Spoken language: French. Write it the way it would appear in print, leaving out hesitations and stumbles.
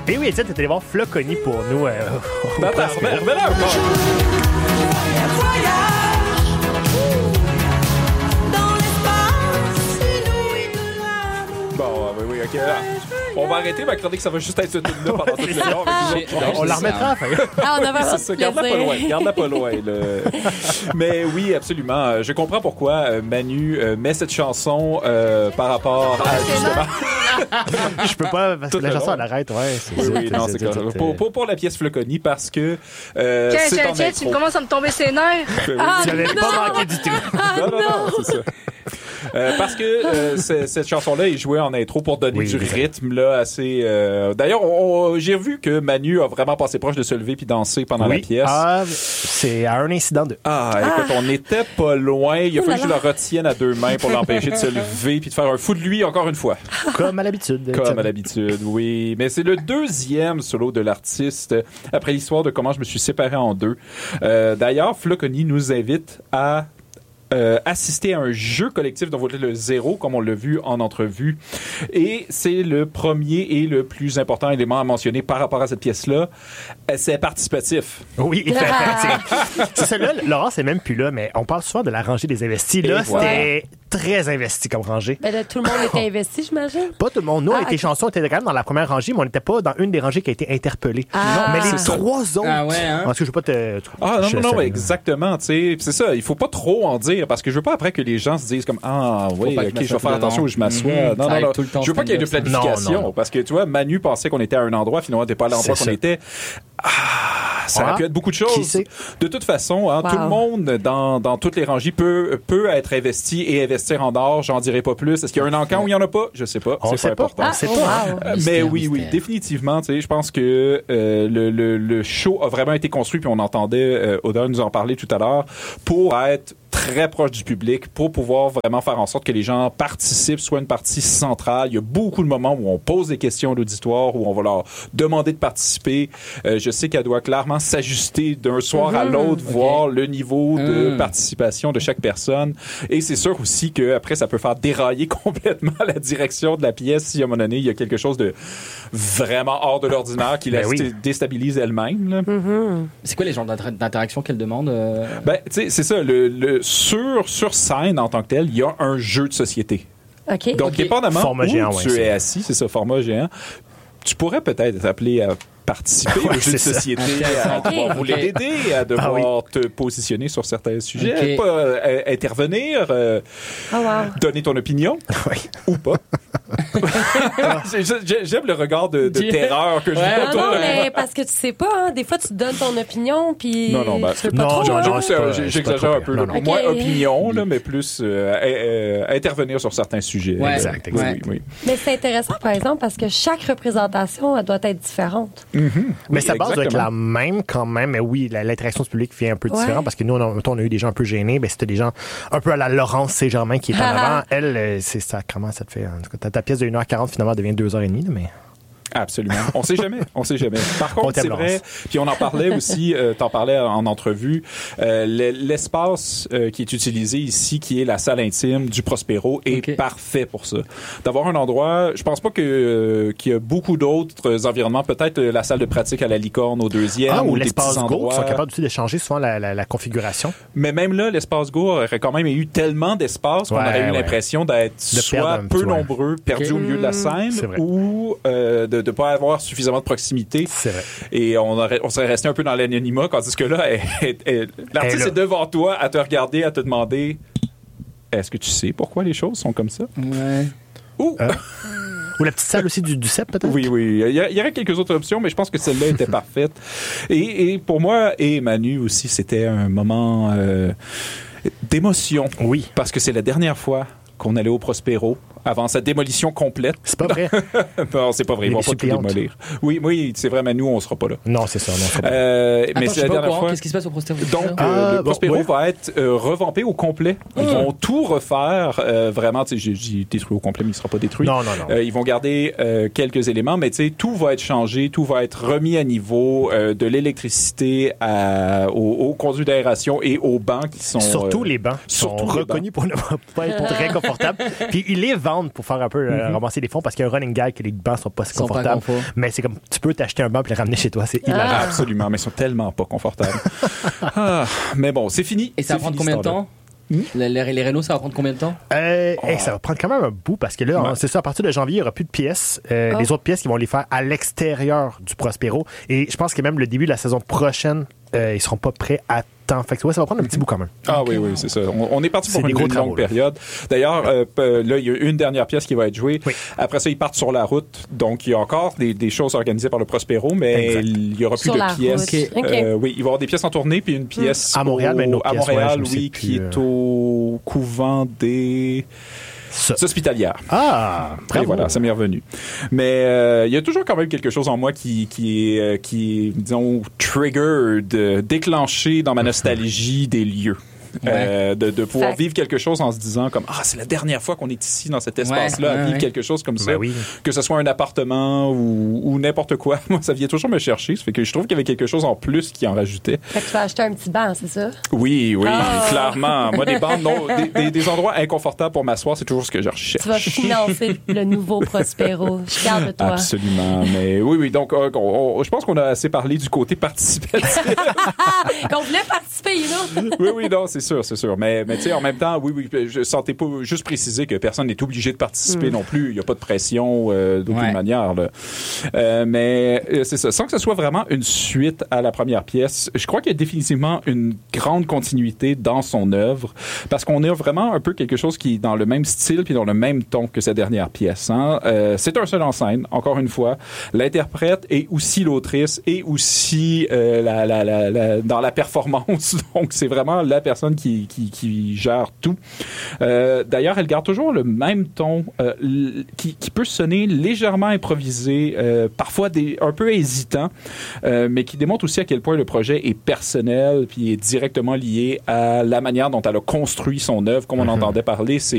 Et oui, Étienne, t'es allé voir Floconi pour nous. Remets-la encore. Bon, oui, OK. On va arrêter ma chronique, ça va juste être ce truc-là pendant toute l'émission. On la remettra. On a vraiment C'est ça, garde-la pas loin. Mais oui, absolument. Je comprends pourquoi Manu met cette chanson par rapport à justement. Je peux pas, parce que la chanson, elle arrête, ouais. Oui, non, c'est correct. Pour la pièce Floconi, parce que Tiens, tu commences à me tomber ses nerfs. Tu n'avais pas manqué du tout. Non, c'est ça. Parce que cette chanson-là est jouée en intro pour donner du rythme là assez. D'ailleurs, j'ai vu que Manu a vraiment passé proche de se lever puis danser pendant la pièce. C'est à un incident de. Écoute, on n'était pas loin. Il a fallu que je le retienne à deux mains pour l'empêcher de se lever puis de faire un fou de lui encore une fois. Comme à l'habitude. Comme à l'habitude, oui. Mais c'est le deuxième solo de l'artiste après l'histoire de comment je me suis séparé en deux. D'ailleurs, Floconi nous invite à assister à un jeu collectif dont vous êtes le zéro, comme on l'a vu en entrevue. Et c'est le premier et le plus important élément à mentionner par rapport à cette pièce-là. C'est participatif. Oui, c'est ça. Là, Laurent, c'est même plus là, mais on parle souvent de la rangée des investis. Là, c'était très investi comme rangée. Ben là, tout le monde était investi, j'imagine. Pas tout le monde. Nous, avec les chansons, on était quand même dans la première rangée, mais on n'était pas dans une des rangées qui a été interpellée. Non, mais les trois autres. Ah ouais, hein? Parce que je veux pas te. Non, exactement. C'est ça. Il faut pas trop en dire parce que je veux pas après que les gens se disent comme OK, je vais faire attention où je m'assois. Non. Je veux pas qu'il y ait de planification parce que tu vois, Manu pensait qu'on était à un endroit, finalement, on n'était pas à l'endroit qu'on était. Ça aurait pu être beaucoup de choses. De toute façon, tout le monde dans toutes les rangées peut être investi et investir en or. J'en dirai pas plus. Est-ce qu'il y a un encan ou il y en a pas? Je sais pas. C'est pas important. Mais oui, définitivement. Tu sais, je pense que le show a vraiment été construit, puis on entendait Oda nous en parler tout à l'heure, pour être très proche du public, pour pouvoir vraiment faire en sorte que les gens participent, soit une partie centrale. Il y a beaucoup de moments où on pose des questions à l'auditoire, où on va leur demander de participer. Je sais qu'elle doit clairement s'ajuster d'un soir à l'autre, voir le niveau de participation de chaque personne. Et c'est sûr aussi qu'après, ça peut faire dérailler complètement la direction de la pièce si à un moment donné, il y a quelque chose de vraiment hors de l'ordinaire qui la déstabilise elle-même. Là. C'est quoi les genres d'interaction qu'elle demande? Tu sais, c'est ça. Sur scène, en tant que tel, il y a un jeu de société. OK. Donc, dépendamment format où géant, tu es assis, c'est ça, format géant, tu pourrais peut-être être appelé à participer au jeu de société, à devoir vous l'aider, à devoir te positionner sur certains sujets, pas intervenir, donner ton opinion, ou pas. J'aime le regard de terreur que je vois autour de mais parce que tu sais pas, des fois tu donnes ton opinion, puis non, j'exagère un peu. Moins opinion, là, mais plus intervenir sur certains sujets. Ouais. Exact. Oui. Mais c'est intéressant, par exemple, parce que chaque représentation, elle doit être différente. Mais sa base doit être la même quand même. Mais oui, l'interaction du public fait un peu différent parce que nous, on a eu des gens un peu gênés. Ben, c'était des gens un peu à la Laurence Saint-Germain qui est en avant. Elle, c'est ça. Comment ça te fait? En tout cas, ta pièce de 1h40 finalement devient 2h30, mais. Absolument. On sait jamais. Par contre, c'est vrai, puis on en parlait aussi, t'en parlais en entrevue, l'espace qui est utilisé ici, qui est la salle intime du Prospero, est parfait pour ça. D'avoir un endroit, je pense pas qu'il y a beaucoup d'autres environnements, peut-être la salle de pratique à la Licorne au deuxième, ou l'espace Go, qui sont capables aussi de changer souvent la configuration. Mais même là, l'espace Go aurait quand même eu tellement d'espace qu'on aurait eu l'impression d'être soit peu nombreux, perdus au milieu de la scène, ou de pas avoir suffisamment de proximité. C'est vrai. Et on serait resté un peu dans l'anonymat, tandis que là, l'artiste est devant toi à te regarder, à te demander est-ce que tu sais pourquoi les choses sont comme ça? Ouais. Ou la petite salle aussi du CEP, peut-être? Oui. Il y aurait quelques autres options, mais je pense que celle-là était parfaite. Et pour moi, et Manu aussi, c'était un moment d'émotion. Oui. Parce que c'est la dernière fois qu'on allait au Prospero avant sa démolition complète. C'est pas vrai. Non, c'est pas vrai. Ils vont pas tout démolir. Oui, c'est vrai, mais nous, on sera pas là. Non, c'est ça. Mais c'est la dernière fois. Qu'est-ce qui se passe au Prospero? Donc, le Prospero va être revampé au complet. Ils vont tout refaire. Vraiment, tu sais, j'ai détruit au complet, mais il sera pas détruit. Non. Ils vont garder quelques éléments, mais tu sais, tout va être changé, tout va être remis à niveau, de l'électricité aux conduits d'aération et aux bancs qui sont... Surtout les bancs sont reconnus pour ne pas être très confortables. Puis il est vendu vendent pour faire un peu ramasser des fonds parce qu'il y a un running gag que les bancs sont pas si confortables. Mais c'est comme, tu peux t'acheter un banc et le ramener chez toi. C'est hilarant. Absolument, mais ils sont tellement pas confortables. Mais bon, c'est fini. Et ça va prendre combien de temps? Les Renault, ça va prendre combien de temps? Ça va prendre quand même un bout parce que là, c'est ça, à partir de janvier, il n'y aura plus de pièces. Les autres pièces, ils vont les faire à l'extérieur du Prospero. Et je pense que même le début de la saison prochaine, ils seront pas prêts à temps. Fait que ça va prendre un petit bout quand même. Oui, c'est ça. On est parti pour une longue période. D'ailleurs, là, il y a une dernière pièce qui va être jouée. Oui. Après ça, ils partent sur la route. Donc, il y a encore des choses organisées par le Prospero, mais il n'y aura plus de pièces. Oui, il va y avoir des pièces en tournée, puis une pièce à Montréal, mais une autre à pièce, Montréal, qui est au couvent des hospitalières. Bravo. Et voilà, ça m'est revenu. Mais il y a toujours quand même quelque chose en moi qui est, disons, triggered, déclenché dans ma nostalgie des lieux. De pouvoir vivre quelque chose en se disant comme c'est la dernière fois qu'on est ici dans cet espace-là à vivre quelque chose comme ça, que ce soit un appartement ou n'importe quoi. Moi, ça vient toujours me chercher. Ça fait que je trouve qu'il y avait quelque chose en plus qui en rajoutait. Fait que tu vas acheter un petit banc, c'est ça? Oui, clairement. Moi, des bancs, des endroits inconfortables pour m'asseoir, c'est toujours ce que je recherche. Tu vas financer le nouveau Prospero. Je garde de toi. Absolument. Mais oui. Donc, je pense qu'on a assez parlé du côté participatif. Qu'on voulait participer, Oui, non, c'est sûr. Mais tu sais, en même temps, oui, je sentais pas juste préciser que personne n'est obligé de participer non plus. Il n'y a pas de pression d'aucune manière. Là. Mais c'est ça. Sans que ce soit vraiment une suite à la première pièce, je crois qu'il y a définitivement une grande continuité dans son œuvre parce qu'on a vraiment un peu quelque chose qui est dans le même style puis dans le même ton que sa dernière pièce. Hein. C'est un seul en scène, encore une fois. L'interprète est aussi l'autrice et aussi dans la performance. Donc, c'est vraiment la personne qui gère tout. D'ailleurs, elle garde toujours le même ton qui peut sonner légèrement improvisé, parfois un peu hésitant, mais qui démontre aussi à quel point le projet est personnel puis est directement lié à la manière dont elle a construit son œuvre. Comme on entendait parler, c'est